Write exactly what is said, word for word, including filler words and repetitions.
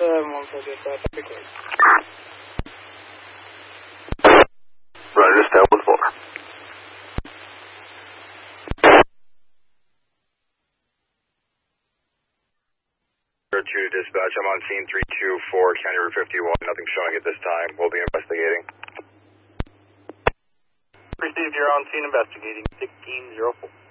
seven one four zero five, that'd be great. Roger, step with four. Two dispatch, I'm on scene three two four, County Route fifty-one, nothing showing at this time, we'll be investigating. Received, you're on scene investigating, sixteen zero four.